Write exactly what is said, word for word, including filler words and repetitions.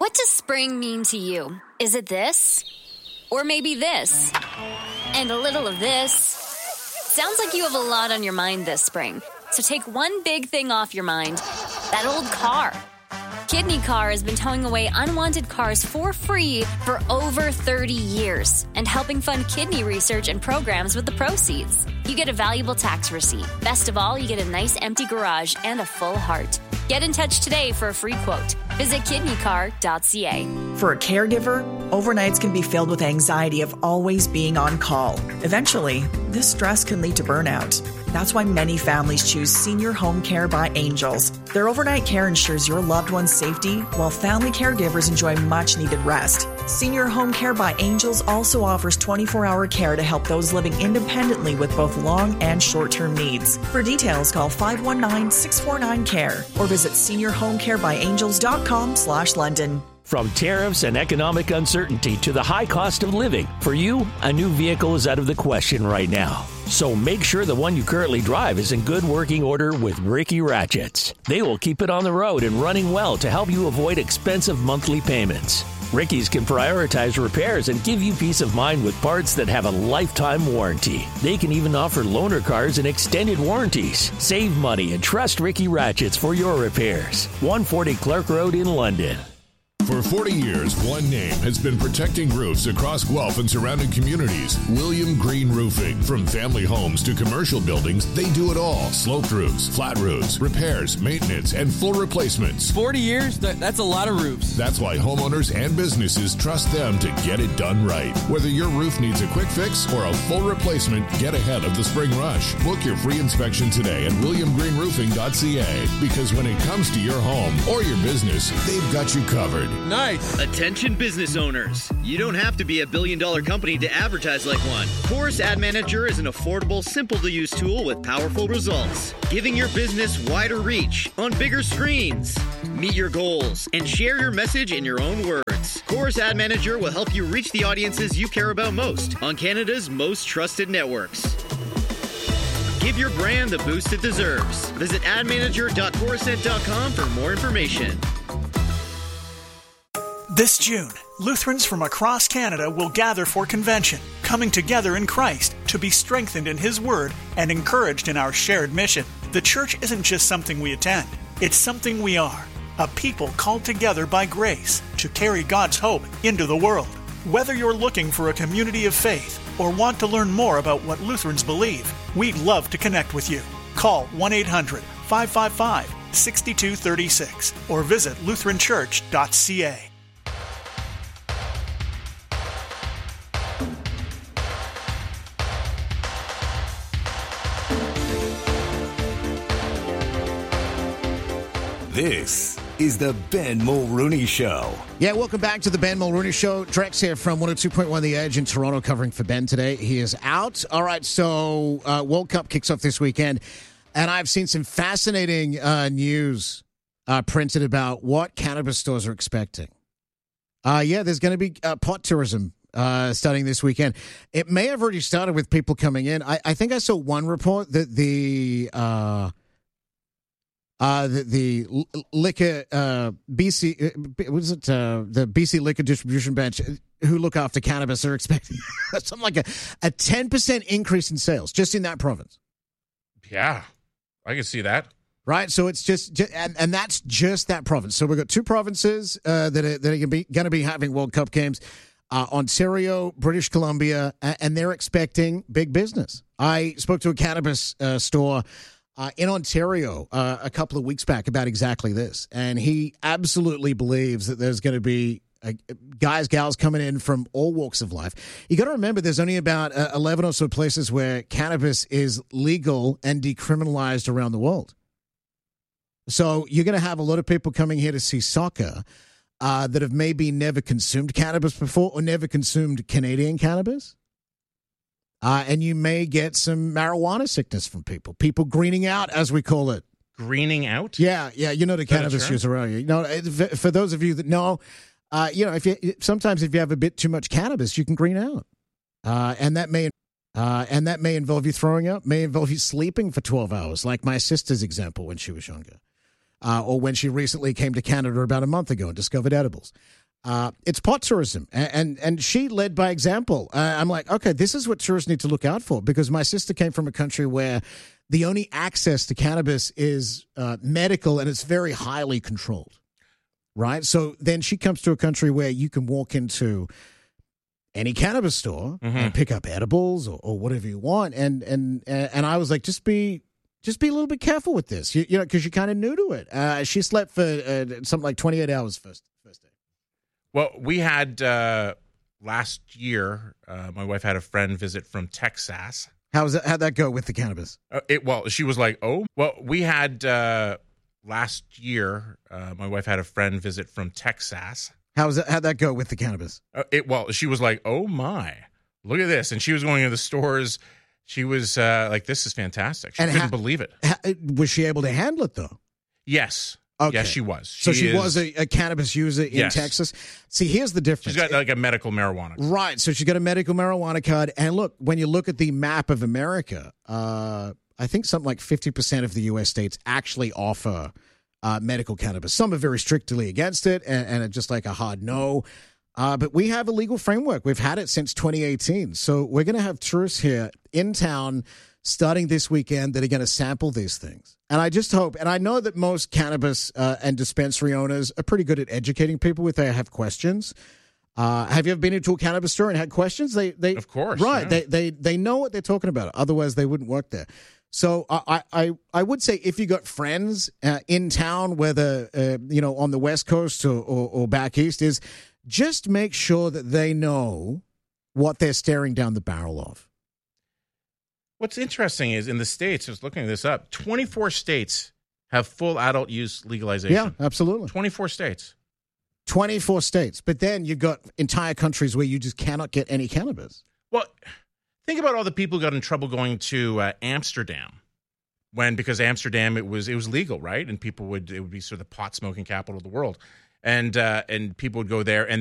What does spring mean to you? Is it this? Or maybe this? And a little of this? Sounds like you have a lot on your mind this spring. So take one big thing off your mind. That old car. Kidney Car has been towing away unwanted cars for free for over thirty years and helping fund kidney research and programs with the proceeds. You get a valuable tax receipt. Best of all, you get a nice empty garage and a full heart. Get in touch today for a free quote. Visit kidney car dot c a. For a caregiver, overnights can be filled with anxiety of always being on call. Eventually, this stress can lead to burnout. That's why many families choose Senior Home Care by Angels. Their overnight care ensures your loved one's safety, while family caregivers enjoy much-needed rest. Senior Home Care by Angels also offers twenty-four hour care to help those living independently with both long and short-term needs. For details, call five one nine, six four nine, C A R E or visit senior home care by angels dot com slash London. From tariffs and economic uncertainty to the high cost of living, for you, a new vehicle is out of the question right now. So make sure the one you currently drive is in good working order with Ricky Ratchets. They will keep it on the road and running well to help you avoid expensive monthly payments. Ricky's can prioritize repairs and give you peace of mind with parts that have a lifetime warranty. They can even offer loaner cars and extended warranties. Save money and trust Ricky Ratchets for your repairs. one forty Clark Road in London. For forty years, one name has been protecting roofs across Guelph and surrounding communities. William Green Roofing. From family homes to commercial buildings, they do it all. Sloped roofs, flat roofs, repairs, maintenance, and full replacements. forty years? That, that's a lot of roofs. That's why homeowners and businesses trust them to get it done right. Whether your roof needs a quick fix or a full replacement, get ahead of the spring rush. Book your free inspection today at william green roofing dot c a, because when it comes to your home or your business, they've got you covered. Nice. Attention business owners. You don't have to be a billion dollar company to advertise like one. Chorus Ad Manager is an affordable, simple to use tool with powerful results, giving your business wider reach on bigger screens. Meet your goals and share your message in your own words. Chorus Ad Manager will help you reach the audiences you care about most on Canada's most trusted networks. Give your brand the boost it deserves. Visit ad manager dot corusent dot com for more information. This June, Lutherans from across Canada will gather for convention, coming together in Christ to be strengthened in His Word and encouraged in our shared mission. The church isn't just something we attend, it's something we are, a people called together by grace to carry God's hope into the world. Whether you're looking for a community of faith or want to learn more about what Lutherans believe, we'd love to connect with you. Call one eight hundred, five five five, six two three six or visit lutheran church dot c a. This is the Ben Mulrooney Show. Yeah, welcome back to the Ben Mulrooney Show. Drex here from one oh two point one The Edge in Toronto, covering for Ben today. He is out. All right, so uh, World Cup kicks off this weekend, and I've seen some fascinating uh, news uh, printed about what cannabis stores are expecting. Uh, yeah, there's going to be uh, pot tourism uh, starting this weekend. It may have already started with people coming in. I, I think I saw one report that the... Uh, Uh, the, the liquor, uh, B C, what is it? Uh, the B C Liquor Distribution Bench, who look after cannabis, are expecting something like a, a ten percent increase in sales just in that province. Yeah, I can see that. Right. So it's just, just and, and that's just that province. So we've got two provinces uh, that are, that are going to be having World Cup games. Uh, Ontario, British Columbia, and they're expecting big business. I spoke to a cannabis uh, store Uh, in Ontario uh, a couple of weeks back about exactly this. And he absolutely believes that there's going to be uh, guys, gals coming in from all walks of life. You got to remember there's only about uh, eleven or so places where cannabis is legal and decriminalized around the world. So you're going to have a lot of people coming here to see soccer uh, that have maybe never consumed cannabis before or never consumed Canadian cannabis. Uh, and you may get some marijuana sickness from people. People greening out, as we call it. Greening out? Yeah, yeah. You know the cannabis use around you. You know, for those of you that know, uh, you know, if you sometimes if you have a bit too much cannabis, you can green out, uh, and that may uh, and that may involve you throwing up, may involve you sleeping for twelve hours, like my sister's example when she was younger. uh, or when she recently came to Canada about a month ago and discovered edibles. Uh, it's pot tourism, and, and and she led by example. Uh, I'm like, okay, this is what tourists need to look out for, because my sister came from a country where the only access to cannabis is uh, medical, and it's very highly controlled, right? So then she comes to a country where you can walk into any cannabis store Mm-hmm. and pick up edibles or, or whatever you want, and and and I was like, just be. Just be a little bit careful with this, you, you know, because you're kind of new to it. Uh, she slept for uh, something like twenty-eight hours first first day. Well, we had uh, last year, uh, my wife had a friend visit from Texas. How's that, how'd that go with the cannabis? Uh, it, well, she was like, oh. Well, we had uh, last year, uh, my wife had a friend visit from Texas. How's that, how'd that go with the cannabis? Uh, it, well, she was like, oh, my, look at this. And she was going to the stores. She was uh, like, this is fantastic. She And couldn't ha- believe it. Ha- was she able to handle it, though? Yes. Okay. Yes, she was. She so she is, was a, a cannabis user in Yes. Texas. See, here's the difference. She's got like a medical marijuana. Right. So she got a medical marijuana card. And look, when you look at the map of America, uh, I think something like fifty percent of the U S states actually offer uh, medical cannabis. Some are very strictly against it and, and it's just like a hard no. Uh, but we have a legal framework. We've had it since twenty eighteen. So we're going to have tourists here in town starting this weekend that are going to sample these things. And I just hope, and I know that most cannabis uh, and dispensary owners are pretty good at educating people if they have questions. Uh, have you ever been into a cannabis store and had questions? They, they, Of course, right? yeah. They, they, they know what they're talking about. Otherwise, they wouldn't work there. So I, I, I would say if you got friends uh, in town, whether uh, you know on the West Coast or, or, or back east, is just make sure that they know what they're staring down the barrel of. What's interesting is in the States, I was looking this up, twenty-four states have full adult use legalization. Yeah, absolutely. twenty-four states. twenty-four states. But then you've got entire countries where you just cannot get any cannabis. Well, think about all the people who got in trouble going to uh, Amsterdam when, because Amsterdam, it was it was legal, right? And people would, it would be sort of the pot smoking capital of the world. And uh, and people would go there and